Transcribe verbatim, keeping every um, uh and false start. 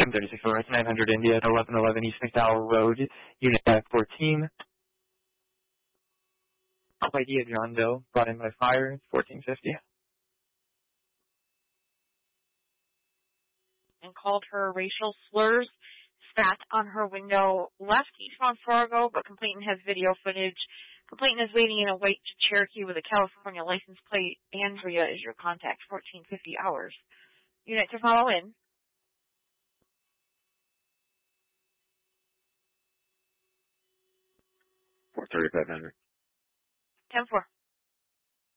seven thirty-six Lawrence, nine hundred India at eleven eleven East McDowell Road, Unit fourteen. I D of John Doe, brought in by fire, fourteen fifty. And called her racial slurs, spat on her window, left Eastmont Fargo, but complainant has video footage. Complainant is waiting in a white Cherokee with a California license plate. Andrea is your contact, fourteen fifty hours. Unit to follow in. four thirty-five hundred. ten four.